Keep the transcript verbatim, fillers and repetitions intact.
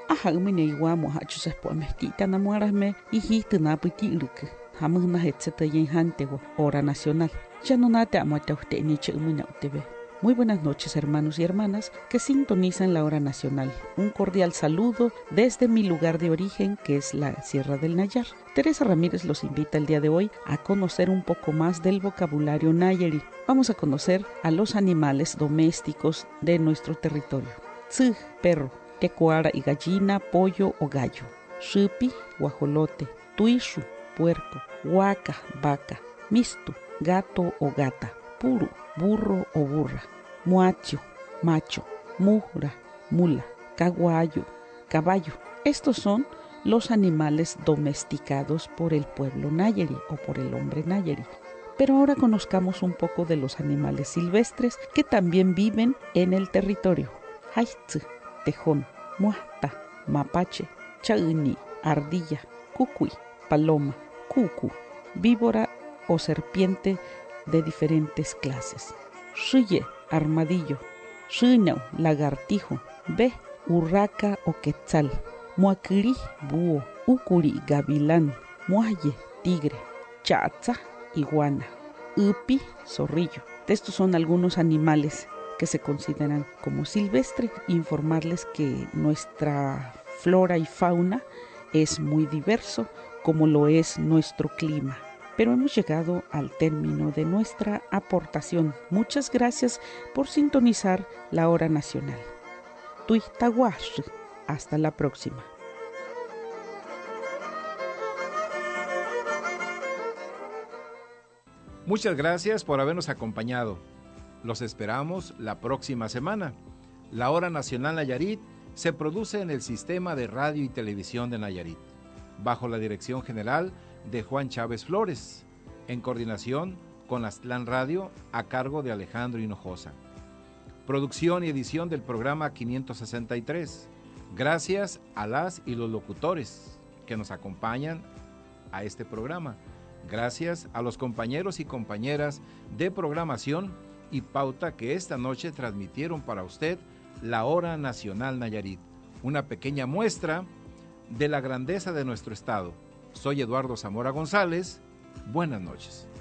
Aha mine iguamo hachu se po mezquita namuarasme y histe na putiluk. Hamuna hetzeta yen hantegua, hora nacional. Ya no nate amuate usted ni chumina utebe. Muy buenas noches, hermanos y hermanas que sintonizan la hora nacional. Un cordial saludo desde mi lugar de origen, que es la Sierra del Nayar. Teresa Ramírez los invita el día de hoy a conocer un poco más del vocabulario nayari. Vamos a conocer a los animales domésticos de nuestro territorio. Tzu, perro. Tecuara y gallina, pollo o gallo. Shupi, guajolote. Tuishu, puerco. Huaca, vaca. Mistu, gato o gata. Puru, burro o burra. Muacho, macho. Mujra, mula. Caguayo, caballo. Estos son los animales domesticados por el pueblo nayari o por el hombre nayari. Pero ahora conozcamos un poco de los animales silvestres que también viven en el territorio. Haitz, tejón, muasta, mapache, chauni, ardilla, cucuy, paloma, cucu, víbora o serpiente de diferentes clases. Shuye, armadillo. Shunau, lagartijo. Be, urraca o quetzal. Muacri, búho. Ucuri, gavilán. Muaye, tigre. Chatza, iguana. Upi, zorrillo. Estos son algunos animales que se consideran como silvestre. Informarles que nuestra flora y fauna es muy diverso, como lo es nuestro clima. Pero hemos llegado al término de nuestra aportación. Muchas gracias por sintonizar la hora nacional. Tuitaguash. Hasta la próxima. Muchas gracias por habernos acompañado. Los esperamos la próxima semana. La Hora Nacional Nayarit se produce en el Sistema de Radio y Televisión de Nayarit, bajo la dirección general de Juan Chávez Flores, en coordinación con Aztlán Radio a cargo de Alejandro Hinojosa. Producción y edición del programa quinientos sesenta y tres. Gracias a las y los locutores que nos acompañan a este programa. Gracias a los compañeros y compañeras de programación y pauta que esta noche transmitieron para usted la Hora Nacional Nayarit, una pequeña muestra de la grandeza de nuestro estado. Soy Eduardo Zamora González. Buenas noches.